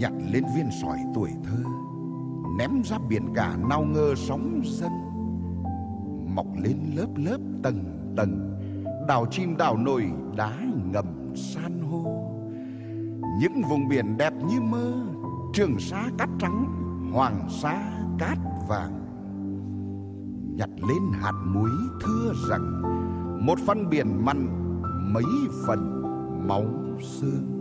nhặt lên viên sỏi tuổi thơ, ném ra biển cả nao ngơ sóng dâng. Mọc lên lớp lớp tầng tầng, đảo chim đảo nổi đá ngầm san hô. Những vùng biển đẹp như mơ, Trường Sa cát trắng, Hoàng Sa cát vàng. Nhặt lên hạt muối thưa rằng, một phân biển mặn mấy phần máu xương.